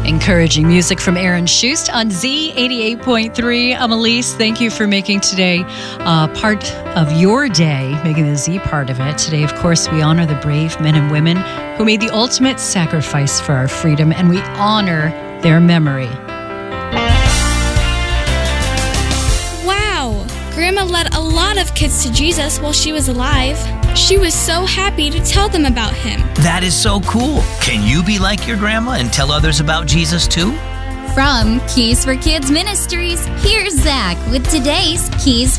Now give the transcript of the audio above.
Encouraging music from Aaron Schust on Z88.3. I'm Elise. Thank you for making today part of your day, making the Z part of it. Today, of course, we honor the brave men and women who made the ultimate sacrifice for our freedom, and we honor their memory. Wow! Grandma led a lot of kids to Jesus while she was alive. She was so happy to tell them about him. That is so cool. Can you be like your grandma and tell others about Jesus too? From Keys for Kids Ministries, here's Zach with today's Keys